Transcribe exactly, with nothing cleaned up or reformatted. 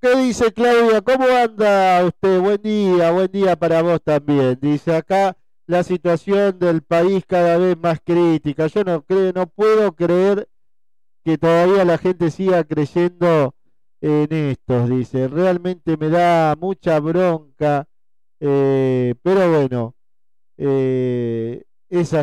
¿Qué dice Claudia? ¿Cómo anda usted? Buen día, buen día para vos también. Dice acá la situación del país cada vez más crítica. Yo no creo, no puedo creer que todavía la gente siga creyendo en estos, dice. Realmente me da mucha bronca, eh, pero bueno, eh, es